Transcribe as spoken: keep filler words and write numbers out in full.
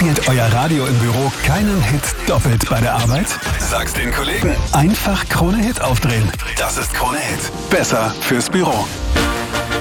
Produziert euer Radio im Büro keinen Hit doppelt bei der Arbeit? Sag's den Kollegen. Einfach Krone Hit aufdrehen. Das ist Krone Hit. Besser fürs Büro.